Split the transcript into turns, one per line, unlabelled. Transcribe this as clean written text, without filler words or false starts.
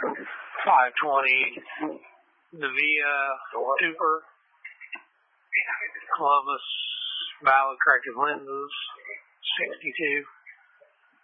520 Navia Super, Columbus Ballard corrective lenses, 62.